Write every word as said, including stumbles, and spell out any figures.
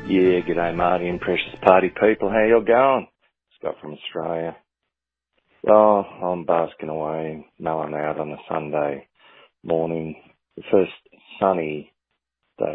Yeah, g'day Marty and precious party people. How you all going? Scott from Australia. Well, I'm basking away, melling out on a Sunday morning. The first sunny